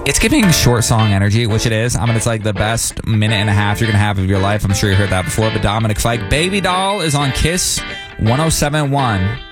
It's giving short song energy, which it is. I mean, it's like the best minute and a half you're going to have of your life. I'm sure you heard that before. But Dominic Fike, Baby Doll is on Kiss 107.1.